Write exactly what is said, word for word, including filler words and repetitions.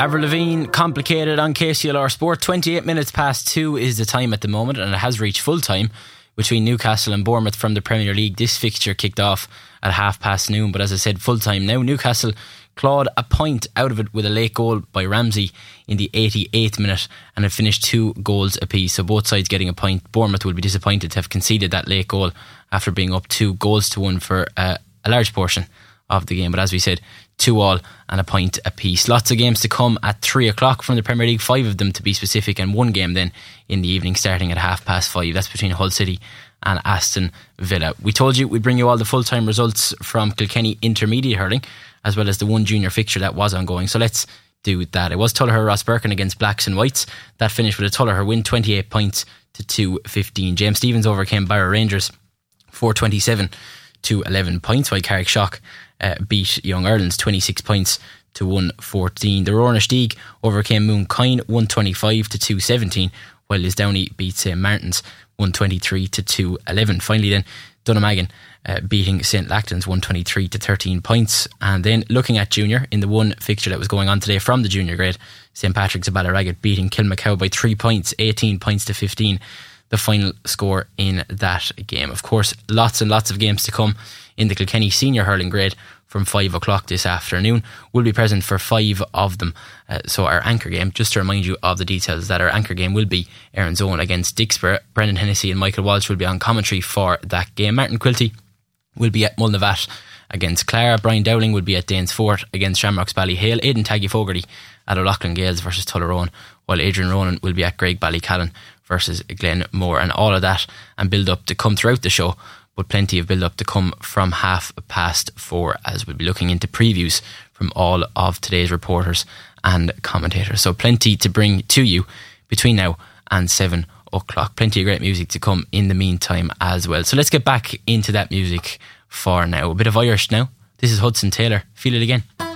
Avril Lavigne, Complicated on K C L R Sport. twenty-eight minutes past two is the time at the moment, and it has reached full time between Newcastle and Bournemouth from the Premier League. This fixture kicked off at half past noon, but as I said, full time now. Newcastle clawed a point out of it with a late goal by Ramsey in the eighty-eighth minute, and it finished two goals apiece, so both sides getting a point. Bournemouth will be disappointed to have conceded that late goal after being up two goals to one for uh, a large portion of the game, but as we said, two all and a point apiece. Lots of games to come at three o'clock from the Premier League, five of them to be specific, and one game then in the evening starting at half past five. That's between Hull City and Aston Villa. We told you we'd bring you all the full-time results from Kilkenny Intermediate Hurling, as well as the one junior fixture that was ongoing, so let's do that. It was Tullaher Rossberkin against Blacks and Whites. That finished with a Tullaher win, twenty-eight points to two fifteen. James Stephens overcame Barrow Rangers four twenty-seven to eleven points, while Carrick Shock uh, beat Young Ireland's twenty-six points to one fourteen. The Rowan Steag overcame Mooncoin one twenty-five to two seventeen, while Lisdowney beat Saint Martin's one twenty-three to two eleven. Finally then, Dunnamaggin uh, beating Saint Lactans one twenty-three to thirteen points. And then looking at junior, in the one fixture that was going on today from the junior grade, Saint Patrick's of Ballaraggett beating Kilmacow by three points, eighteen points to fifteen. The final score in that game. Of course, lots and lots of games to come in the Kilkenny Senior Hurling grade from five o'clock this afternoon. We'll be present for five of them. Uh, so our anchor game, just to remind you of the details, that our anchor game will be Erin's Own against Dicksboro. Brendan Hennessy and Michael Walsh will be on commentary for that game. Martin Quilty will be at Mulnavat against Clara. Brian Dowling will be at Danesfort against Shamrocks Ballyhale. Aidan Taggy Fogarty at O'Loughlin Gales versus Tullaroan, while Adrian Ronan will be at Greg Ballycallan versus Glen Moore. And all of that and build up to come throughout the show, but plenty of build up to come from half past four, as we'll be looking into previews from all of today's reporters and commentators. So plenty to bring to you between now and seven o'clock. Plenty of great music to come in the meantime as well. So let's get back into that music for now. A bit of Irish now. This is Hudson Taylor. Feel it again.